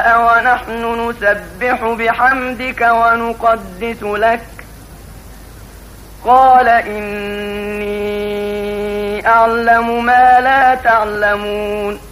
ونحن نسبح بحمدك ونقدس لك قال إني أعلم ما لا تعلمون